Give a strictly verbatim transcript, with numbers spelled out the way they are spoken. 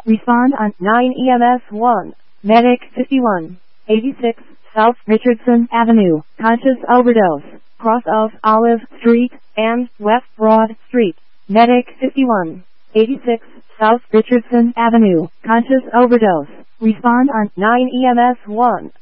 Respond on nine E M S one. Medic fifty-one eighty-six South Richardson Avenue, conscious overdose, cross of Olive Street and West Broad Street. Medic fifty-one eighty-six South Richardson Avenue, conscious overdose. Respond on nine E M S one.